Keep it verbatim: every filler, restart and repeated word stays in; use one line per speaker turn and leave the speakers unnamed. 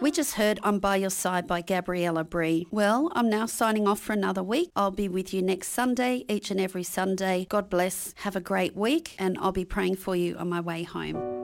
We just heard I'm By Your Side by Gabriella Bree. Well, I'm now signing off for another week. I'll be with you next Sunday, each and every Sunday. God bless. Have a great week, and I'll be praying for you on my way home.